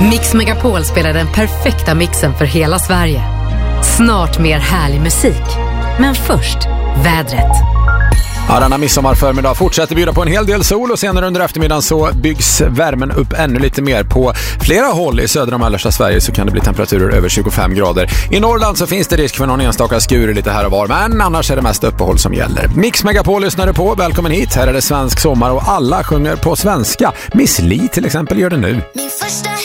Mix Megapol spelar den perfekta mixen för hela Sverige. Snart mer härlig musik. Men först, vädret. Ja, denna midsommarförmiddag fortsätter bjuda på en hel del sol och senare under eftermiddagen så byggs värmen upp ännu lite mer. På flera håll i södra och mellersta Sverige så kan det bli temperaturer över 25 grader. I Norrland så finns det risk för någon enstaka skur lite här och var, men annars är det mest uppehåll som gäller. Mix Megapol lyssnade på, välkommen hit. Här är det svensk sommar och alla sjunger på svenska. Miss Li till exempel gör det nu.